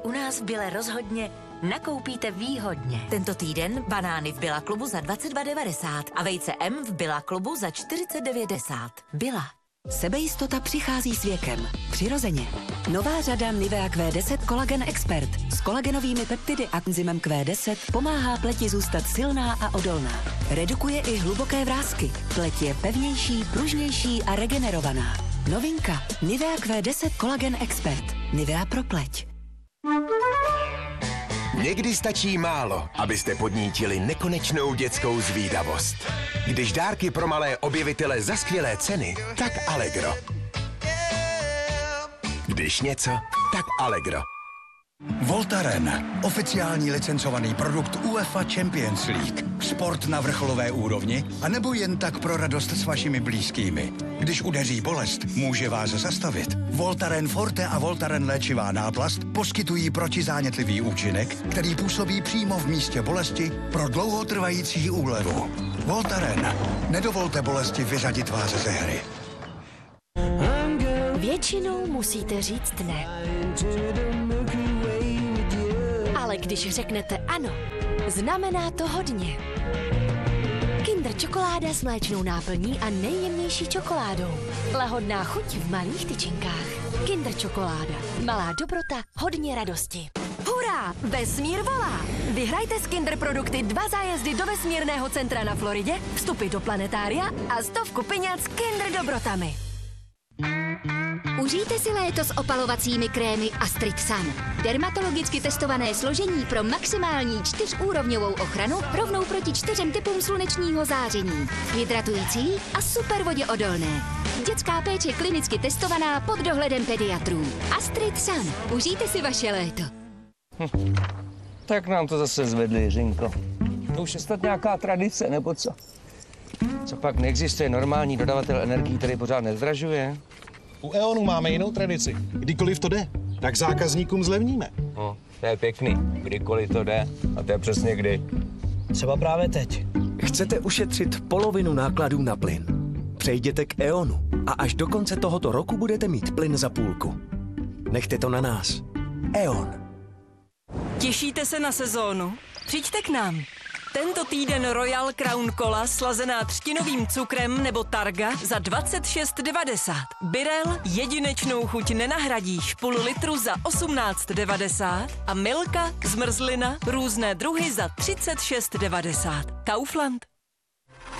u nás v Bile rozhodně nakoupíte výhodně. Tento týden banány v Billa klubu za 22,90 a vejce M v Billa klubu za 49,10. Billa. Sebejistota přichází s věkem. Přirozeně. Nová řada Nivea Q10 Collagen Expert s kolagenovými peptidy a enzymem Q10 pomáhá pleti zůstat silná a odolná. Redukuje i hluboké vrásky. Pleť je pevnější, pružnější a regenerovaná. Novinka. Nivea Q10 Collagen Expert. Nivea pro pleť. Někdy stačí málo, abyste podnítili nekonečnou dětskou zvídavost. Když dárky pro malé objevitele za skvělé ceny, tak Allegro. Když něco, tak Allegro. Voltaren, oficiální licencovaný produkt UEFA Champions League. Sport na vrcholové úrovni, anebo jen tak pro radost s vašimi blízkými. Když udeří bolest, může vás zastavit. Voltaren Forte a Voltaren léčivá náplast poskytují protizánětlivý účinek, který působí přímo v místě bolesti pro dlouhotrvající úlevu. Voltaren. Nedovolte bolesti vyřadit vás ze hry. Většinou musíte říct ne. Ale když řeknete ano, znamená to hodně. Kinder čokoláda s mléčnou náplní a nejjemnější čokoládou. Lahodná chuť v malých tyčinkách. Kinder čokoláda. Malá dobrota, hodně radosti. Hurá! Vesmír volá! Vyhrajte z Kinder produkty 2 zájezdy do vesmírného centra na Floridě, vstupy do planetária a 100 peněz s Kinder dobrotami. Užijte si léto s opalovacími krémy Astrid Sun. Dermatologicky testované složení pro maximální 4úrovňovou ochranu rovnou proti 4 typům slunečního záření. Hydratující a super vodě odolné. Dětská péče klinicky testovaná pod dohledem pediatrů. Astrid Sun. Užijte si vaše léto. Tak nám to zase zvedli, Jiřinko. To už je snad nějaká tradice, nebo co? Co pak neexistuje normální dodavatel energií, který pořád nezdražuje? U E.ONu máme jinou tradici. Kdykoliv to jde, tak zákazníkům zlevníme. No, to je pěkný. Kdykoliv to jde. A to je přesně kdy. Třeba právě teď. Chcete ušetřit polovinu nákladů na plyn? Přejděte k E.ONu a až do konce tohoto roku budete mít plyn za půlku. Nechte to na nás. E.ON. Těšíte se na sezónu? Přijďte k nám. Tento týden Royal Crown Cola slazená třtinovým cukrem nebo Targa za 26,90. Birell jedinečnou chuť nenahradíš, půl litru za 18,90 a Milka, zmrzlina, různé druhy za 36,90. Kaufland.